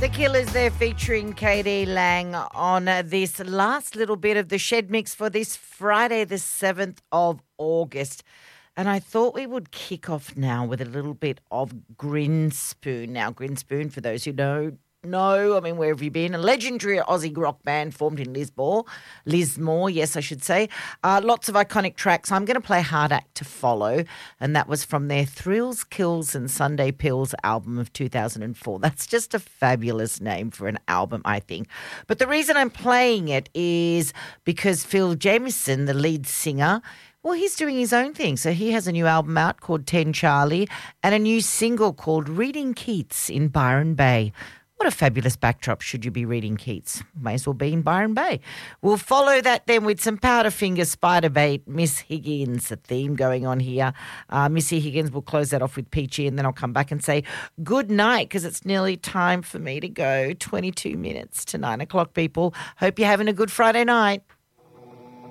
The Killers there featuring KD Lang on this last little bit of the Shed Mix for this Friday, the 7th of August. And I thought we would kick off now with a little bit of Grinspoon. Now, Grinspoon, for those who know, I mean, where have you been? A legendary Aussie rock band formed in Lismore, yes, I should say. Lots of iconic tracks. I'm going to play Hard Act to Follow, and that was from their Thrills, Kills and Sunday Pills album of 2004. That's just a fabulous name for an album, I think. But the reason I'm playing it is because Phil Jamieson, the lead singer, well, he's doing his own thing. So he has a new album out called 10 Charlie and a new single called Reading Keats in Byron Bay. What a fabulous backdrop should you be reading Keats. May as well be in Byron Bay. We'll follow that then with some Powderfinger, Spiderbait, Miss Higgins, a theme going on here. Missy Higgins, we'll close that off with Peachy, and then I'll come back and say good night because it's nearly time for me to go. 22 minutes to 9 o'clock, people. Hope you're having a good Friday night.